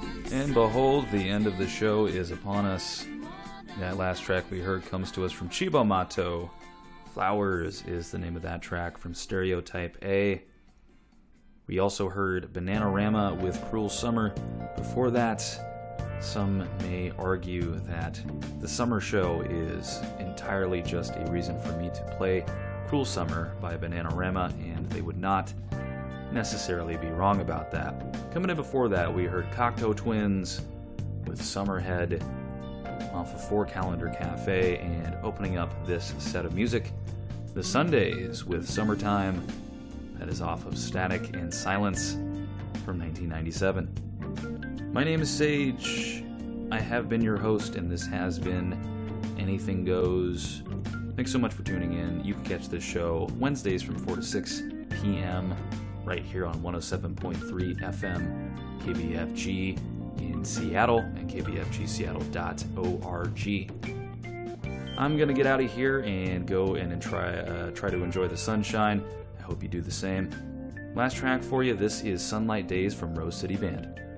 And behold, the end of the show is upon us. That last track we heard comes to us from Cibo Matto. Flowers is the name of that track from Stereotype A. We also heard Bananarama with Cruel Summer. Before that, some may argue that the summer show is entirely just a reason for me to play Cruel Summer by Bananarama, and they would not necessarily be wrong about that. Coming in before that, we heard Cocteau Twins with Summerhead off of Four Calendar Cafe, and opening up this set of music, The Sundays with Summertime, that is off of Static and Silence from 1997. My name is Sage. I have been your host, and this has been Anything Goes. Thanks so much for tuning in. You can catch this show Wednesdays from 4 to 6 p.m. right here on 107.3 FM KBFG in Seattle and kbfgseattle.org. I'm going to get out of here and go in and try to enjoy the sunshine. I hope you do the same. Last track for you, this is Sunlight Days from Rose City Band.